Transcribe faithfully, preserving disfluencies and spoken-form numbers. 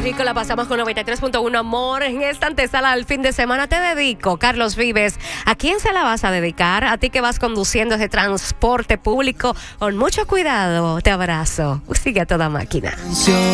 Rico la pasamos con noventa y tres punto uno, amor. En esta antesala al fin de semana te dedico, Carlos Vives. ¿A quién se la vas a dedicar? A ti que vas conduciendo ese transporte público con mucho cuidado. Te abrazo. Sigue a toda máquina.